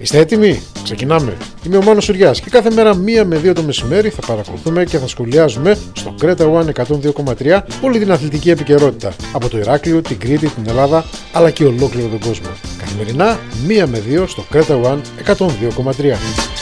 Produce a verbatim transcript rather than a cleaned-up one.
Είστε έτοιμοι? Ξεκινάμε! Είμαι ο Μάνος Σουριάς και κάθε μέρα μία με δύο το μεσημέρι θα παρακολουθούμε και θα σχολιάζουμε στο Creta One εκατόν δύο κόμμα τρία όλη την αθλητική επικαιρότητα από το Ηράκλειο, την Κρήτη, την Ελλάδα αλλά και ολόκληρο τον κόσμο. Καθημερινά μία με δύο στο Creta One εκατόν δύο κόμμα τρία.